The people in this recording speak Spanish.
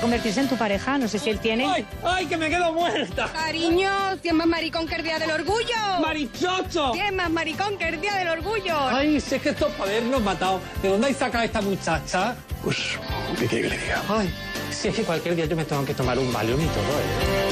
convertirse en tu pareja. No sé si él tiene... ¡Ay, ay, que me quedo muerta! Cariño, ¿quién más maricón que el día del orgullo? ¡Marichocho! ¿Quién más maricón que el día del orgullo? Ay, si es que esto es para habernos matado. ¿De dónde hay sacado esta muchacha? Pues, ¿qué quiere que le diga? Ay, si es que cualquier día yo me tengo que tomar un Valium y todo, ¿eh?